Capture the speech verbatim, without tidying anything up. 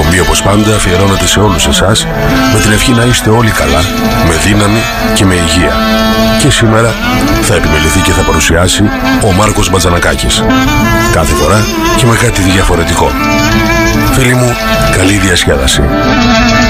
εκπομπή, όπως πάντα, αφιερώνεται σε όλους εσάς με την ευχή να είστε όλοι καλά, με δύναμη και με υγεία. Και σήμερα θα επιμεληθεί και θα παρουσιάσει ο Μάρκος Μπατζανακάκης. Κάθε φορά και με κάτι διαφορετικό. Φίλοι μου, καλή διασκέδαση.